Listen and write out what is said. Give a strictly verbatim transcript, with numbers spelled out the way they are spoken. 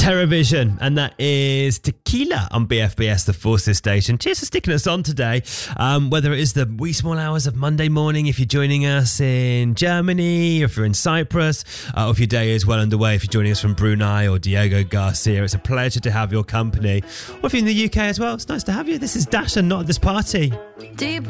Terrorvision, and that is Tequila on B F B S, the Forces station. Cheers for sticking us on today. Um, whether it is the wee small hours of Monday morning, if you're joining us in Germany, if you're in Cyprus, uh, or if your day is well underway, if you're joining us from Brunei or Diego Garcia, it's a pleasure to have your company. Or if you're in the U K as well, it's nice to have you. This is Dasha, Not At This Party. Do you